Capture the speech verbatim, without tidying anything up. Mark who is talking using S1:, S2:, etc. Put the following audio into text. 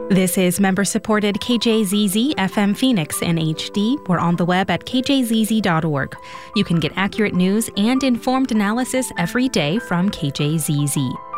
S1: This is member-supported K J Z Z F M Phoenix in H D. We're on the web at k j z z dot org. You can get accurate news and informed analysis every day from K J Z Z.